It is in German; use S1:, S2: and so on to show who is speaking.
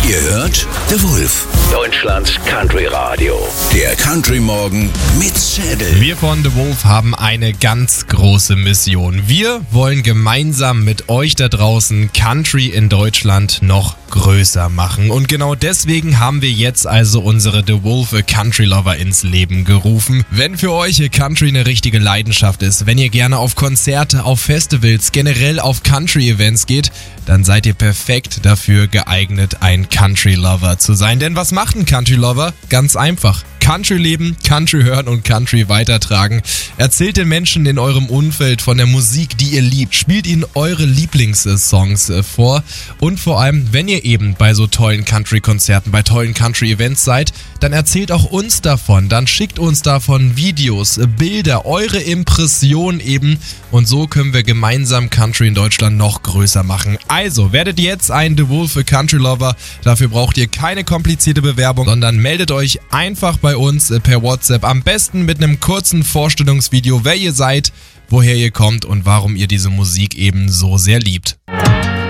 S1: Ihr hört The Wolf, Deutschlands Country Radio. Der Country Morgen mit Schädel.
S2: Wir von The Wolf haben eine ganz große Mission. Wir wollen gemeinsam mit euch da draußen Country in Deutschland noch größer machen. Und genau deswegen haben wir jetzt also unsere The Wolf Country Lover ins Leben gerufen. Wenn für euch Country eine richtige Leidenschaft ist, wenn ihr gerne auf Konzerte, auf Festivals, generell auf Country-Events geht, dann seid ihr perfekt dafür geeignet, ein Country Lover zu sein. Denn was macht ein Country Lover? Ganz einfach. Country leben, Country hören und Country weitertragen. Erzählt den Menschen in eurem Umfeld von der Musik, die ihr liebt. Spielt ihnen eure Lieblingssongs vor. Und vor allem, wenn ihr eben bei so tollen Country-Konzerten, bei tollen Country-Events seid, dann erzählt auch uns davon. Dann schickt uns davon Videos, Bilder, eure Impressionen eben. Und so können wir gemeinsam Country in Deutschland noch größer machen. Also, werdet jetzt ein The Wolf Country Lover. Dafür braucht ihr keine komplizierte Bewerbung, sondern meldet euch einfach bei uns per WhatsApp. Am besten mit einem kurzen Vorstellungsvideo, wer ihr seid, woher ihr kommt und warum ihr diese Musik eben so sehr liebt.